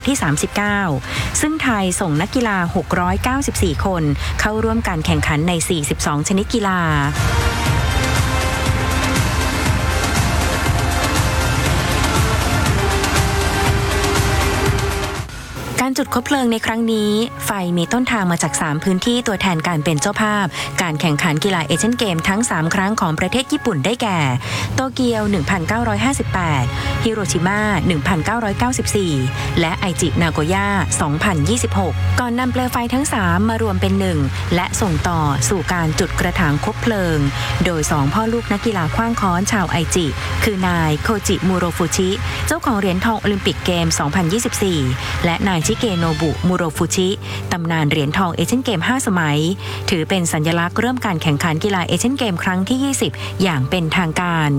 ที่ 39 ซึ่งไทยส่งนักกีฬา 694 คนเข้าร่วมการแข่งขันใน 42 ชนิดกีฬาการจุดคบเพลิงในครั้งนี้ไฟมีต้นทางมาจาก 3 พื้นที่ตัวแทนการเป็นเจ้าภาพการแข่งขันกีฬาเอเชียนเกมทั้ง 3 ครั้งของประเทศญี่ปุ่นได้แก่โตเกียว 1958 ฮิโรชิมา 1994 และไอจิ นาโกย่า 2026 ก่อนนำเปลวไฟทั้ง 3 มารวมเป็นหนึ่งและส่งต่อสู่การจุดกระถางคบเพลิงโดย 2 พ่อลูกนักกีฬาขว้างค้อนชาวไอจิคือนายโคจิ มูโรฟุชิ เจ้าของเหรียญทองโอลิมปิกเกม 2024 และนายชิเกโนบุ มูโรฟุชิ ตำนานเหรียญทองเอเชียนเกม 5 สมัยถือเป็นสัญลักษณ์เริ่มการแข่งขันกีฬาเอเชียนเกมครั้งที่ 20 อย่างเป็นทางการ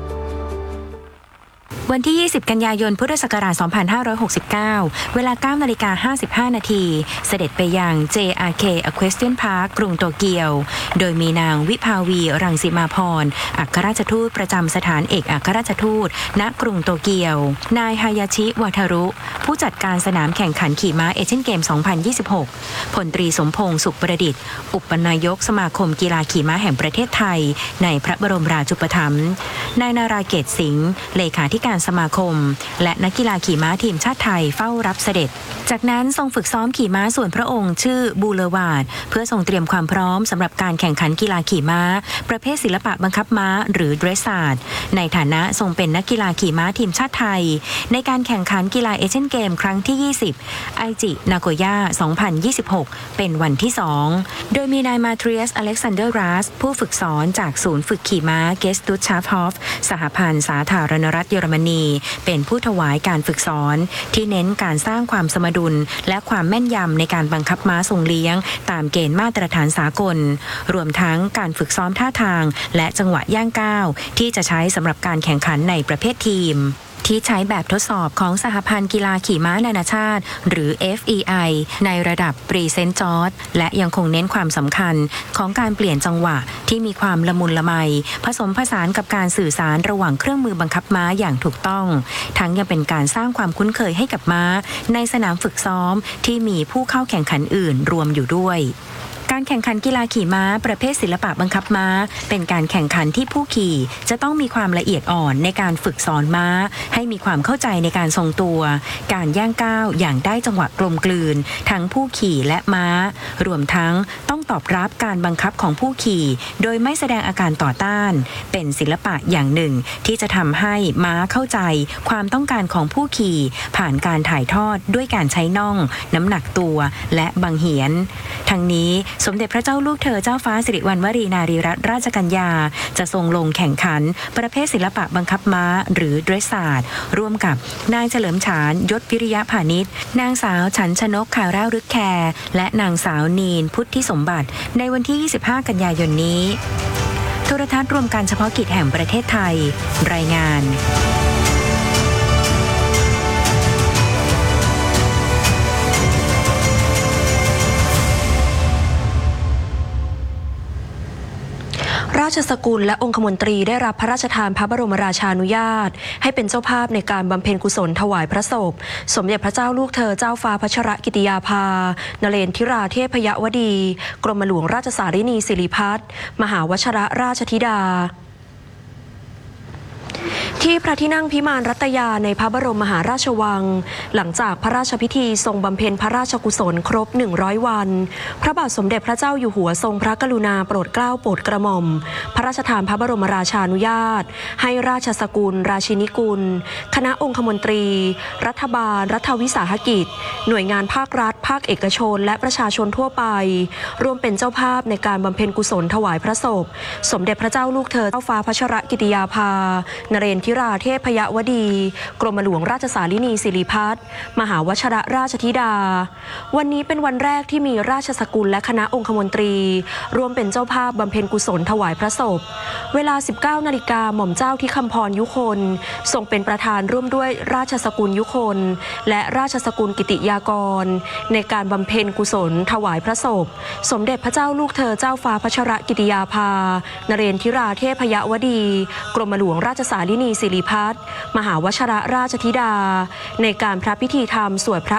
วันที่ 20 กันยายน พุทธศักราช 2569 เวลา 9:55 นาทีเสด็จไปยัง JRK Equestrian Park กรุงโตเกียวโดยมีนางวิภาวี รังสิมาพรอัครราชทูตประจำสถานเอกอัครราชทูตณกรุงโตเกียวนายฮายาชิวาทารุผู้จัดการสนามแข่งขันขี่ม้าเอเชียนเกม 2026 พลตรีสมพงษ์สุขประดิษฐ์อุปนายกสมาคมกีฬาขี่ม้าแห่งประเทศไทยในพระบรมราชูปถัมภ์นายนาราเกตสิงห์เลขาธิการสมาคมและนักกีฬาขี่ม้าทีมชาติไทยเฝ้ารับเสด็จจากนั้นทรงฝึกซ้อมขี่ม้าส่วนพระองค์ชื่อบูเลวาร์ดเพื่อทรงเตรียมความพร้อมสำหรับการแข่งขันกีฬาขี่ม้าประเภทศิลปะบังคับม้าหรือเดรสซาร์ดในฐานะทรงเป็นนักกีฬาขี่ม้าทีมชาติไทยในการแข่งขันกีฬาเอเชียนเกมครั้งที่ 20 ไอจิ นาโกย่า 2026 เป็นวันที่ 2 โดยมีนายมาเทรียส อเล็กซานเดอร์รัสผู้ฝึกสอนจากศูนย์ฝึกขี่ม้าเกสตุชาฟฮอฟสหพันธ์สาธารณรัฐเยอรมนีเป็นผู้ถวายการฝึกสอนที่เน้นการสร้างความสมดุลและความแม่นยำในการบังคับม้าทรงเลี้ยงตามเกณฑ์มาตรฐานสากลรวมทั้งการฝึกซ้อมท่าทางและจังหวะย่างก้าวที่จะใช้สำหรับการแข่งขันในประเภททีมที่ใช้แบบทดสอบของสหพันธ์กีฬาขี่ม้านานาชาติหรือ FEI ในระดับปรีเซนต์จอร์จและยังคงเน้นความสำคัญของการเปลี่ยนจังหวะที่มีความละมุนละไมผสมผสานกับการสื่อสารระหว่างเครื่องมือบังคับม้าอย่างถูกต้องทั้งยังเป็นการสร้างความคุ้นเคยให้กับม้าในสนามฝึกซ้อมที่มีผู้เข้าแข่งขันอื่นรวมอยู่ด้วยการแข่งขันกีฬาขี่ม้าประเภทศิลปะบังคับม้าเป็นการแข่งขันที่ผู้ขี่จะต้องมีความละเอียดอ่อนในการฝึกสอนม้าให้มีความเข้าใจในการทรงตัวการย่างก้าวอย่างได้จังหวะกลมกลืนทั้งผู้ขี่และม้ารวมทั้งต้องตอบรับการบังคับของผู้ขี่โดยไม่แสดงอาการต่อต้านเป็นศิลปะอย่างหนึ่งที่จะทำให้ม้าเข้าใจความต้องการของผู้ขี่ผ่านการถ่ายทอดด้วยการใช้น่องน้ำหนักตัวและบังเหียนทั้งนี้สมเด็จพระเจ้าลูกเธอเจ้าฟ้าสิริวัณวรีนารีรัตนราชกัญญาจะทรงลงแข่งขันประเภทศิลปะบังคับม้าหรือเดรสซาร์ดร่วมกับนายเฉลิมฉานยศวิริยะพานิชนางสาวฉันชนกข่าวร่ารึกแคร์และนางสาวนีนพุทธิสมบัติในวันที่ 25 กันยายนนี้โทรทัศน์รวมการเฉพาะกิจแห่งประเทศไทยรายงานราชสกุลและองคมนตรีได้รับพระราชทานพระบรมราชานุญาตให้เป็นเจ้าภาพในการบำเพ็ญกุศลถวายพระศพสมเด็จพระเจ้าลูกเธอเจ้าฟ้าพัชรกิติยาภานเรนทิราเทพยวดีกรมหลวงราชสารินีสิริพัฒน์มหาวชรราชธิดาที่พระที่นั่งพิมานรัตยาในพระบรมมหาราชวังหลังจากพระราชพิธีทรงบำเพ็ญพระราชกุศลครบ100 วันพระบาทสมเด็จพระเจ้าอยู่หัวทรงพระกรุณาโปรดเกล้าโปรดกระหม่อมพระราชทานพระบรมราชานุญาตให้ราชสกุลราชินีกุลคณะองคมนตรีรัฐบาลรัฐวิสาหกิจหน่วยงานภาครัฐภาคเอกชนและประชาชนทั่วไปร่วมเป็นเจ้าภาพในการบำเพ็ญกุศลถวายพระศพสมเด็จพระเจ้าลูกเธอเจ้าฟ้าพัชรกิติยาภานเรนทิราเทพยวดีกรมหลวงราชสารินีสิริพัฒน์มหาวชรราชธิดาวันนี้เป็นวันแรกที่มีราชสกุลและคณะองคมนตรีร่วมเป็นเจ้าภาพบำเพ็ญกุศลถวายพระศพเวลา 19 นาฬิกาหม่อมเจ้าที่คำพรยุคนทรงเป็นประธานร่วมด้วยราชสกุลยุคนและราชสกุลกิติยากรในการบำเพ็ญกุศลถวายพระศพสมเด็จพระเจ้าลูกเธอเจ้าฟ้าพัชรกิติยาภานเรนทิราเทพยวดีกรมหลวงราชสารินีสิริพัฒน์มหาวชรราชธิดาในการพระพิธีธรรมสวดพระ